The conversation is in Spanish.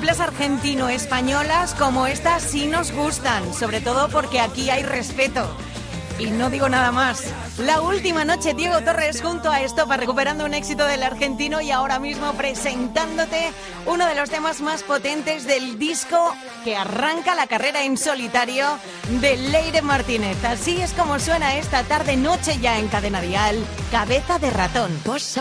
duplas argentino-españolas como estas sí nos gustan, sobre todo porque aquí hay respeto. Y no digo nada más. La última noche, Diego Torres junto a Estopa recuperando un éxito del argentino y ahora mismo presentándote uno de los temas más potentes del disco que arranca la carrera en solitario de Leire Martínez. Así es como suena esta tarde noche ya en Cadena Dial, Cabeza de Ratón. Posa